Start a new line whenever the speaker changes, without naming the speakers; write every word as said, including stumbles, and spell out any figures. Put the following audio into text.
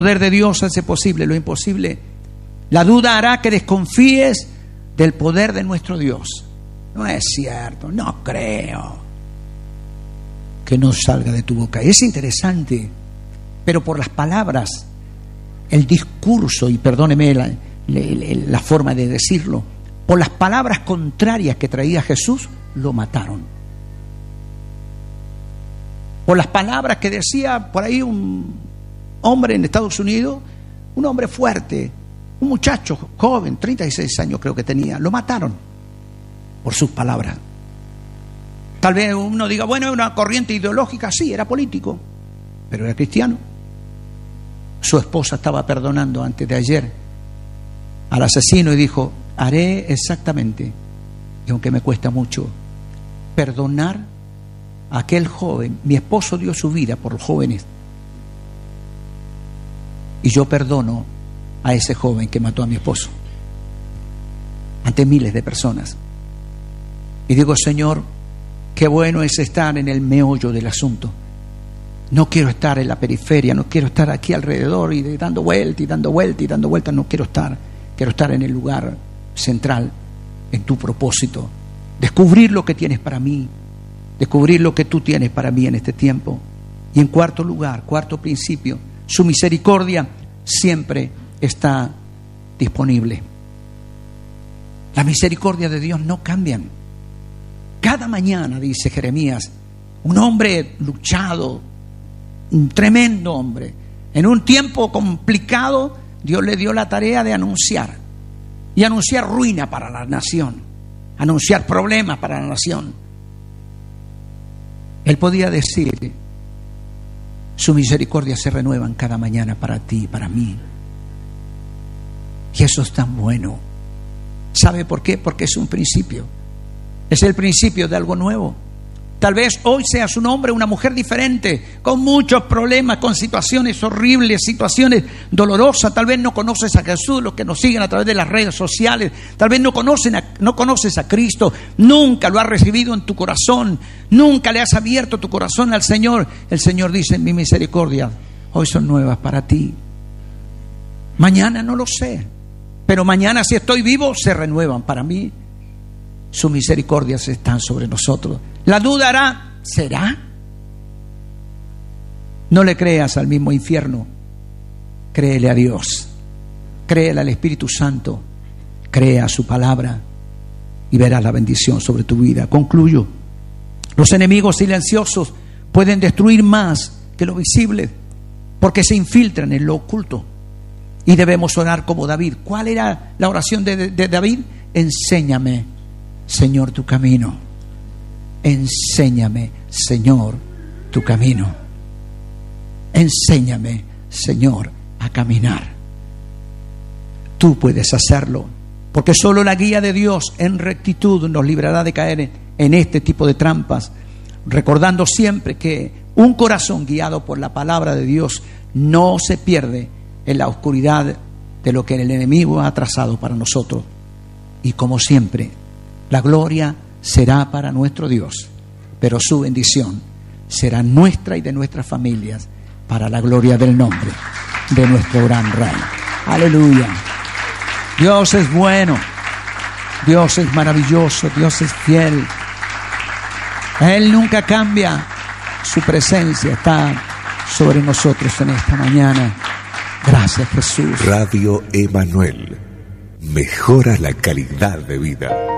poder de Dios hace posible lo imposible. La duda hará que desconfíes del poder de nuestro Dios. No es cierto, no creo que no salga de tu boca. Es interesante, pero por las palabras, el discurso, y perdóneme la, la, la forma de decirlo, por las palabras contrarias que traía Jesús, lo mataron. Por las palabras que decía por ahí un hombre en Estados Unidos, un hombre fuerte, un muchacho joven, treinta y seis años creo que tenía, lo mataron por sus palabras. Tal vez uno diga, bueno, es una corriente ideológica, sí, era político, pero era cristiano. Su esposa estaba perdonando antes de ayer al asesino y dijo, haré exactamente, y aunque me cuesta mucho, perdonar a aquel joven. Mi esposo dio su vida por los jóvenes, y yo perdono a ese joven que mató a mi esposo ante miles de personas. Y digo, Señor, qué bueno es estar en el meollo del asunto. No quiero estar en la periferia, no quiero estar aquí alrededor y de, dando vuelta y dando vuelta y dando vuelta. No quiero estar, quiero estar en el lugar central, en tu propósito. Descubrir lo que tienes para mí, descubrir lo que tú tienes para mí en este tiempo. Y en cuarto lugar, cuarto principio, su misericordia siempre está disponible. La misericordia de Dios no cambian. Cada mañana, dice Jeremías, un hombre luchado, un tremendo hombre, en un tiempo complicado, Dios le dio la tarea de anunciar, y anunciar ruina para la nación, anunciar problemas para la nación. Él podía decir, su misericordia se renuevan cada mañana para ti y para mí. Y eso es tan bueno. ¿Sabe por qué? Porque es un principio. Es el principio de algo nuevo. Tal vez hoy seas un hombre, una mujer diferente, con muchos problemas, con situaciones horribles, situaciones dolorosas. Tal vez no conoces a Jesús, los que nos siguen a través de las redes sociales. Tal vez no, conocen a, no conoces a Cristo, nunca lo has recibido en tu corazón, nunca le has abierto tu corazón al Señor. El Señor dice, mi misericordia hoy son nuevas para ti. Mañana no lo sé, pero mañana, si estoy vivo, se renuevan para mí. Sus misericordias están sobre nosotros. La duda hará, ¿será? No le creas al mismo infierno, créele a Dios, créele al Espíritu Santo, crea su palabra y verás la bendición sobre tu vida. Concluyo. Los enemigos silenciosos pueden destruir más que lo visible, porque se infiltran en lo oculto. Y debemos orar como David. ¿Cuál era la oración de, de, de David? Enséñame, Señor, tu camino. Enséñame, Señor, tu camino. Enséñame, Señor, a caminar. Tú puedes hacerlo, porque solo la guía de Dios en rectitud nos librará de caer en, en este tipo de trampas, recordando siempre que un corazón guiado por la palabra de Dios no se pierde en la oscuridad de lo que el enemigo ha trazado para nosotros. Y como siempre, la gloria será para nuestro Dios, pero su bendición será nuestra y de nuestras familias, para la gloria del nombre de nuestro gran Rey. Aleluya. Dios es bueno, Dios es maravilloso, Dios es fiel. Él nunca cambia, su presencia está sobre nosotros en esta mañana. Gracias, Jesús.
Radio Emanuel, mejora la calidad de vida.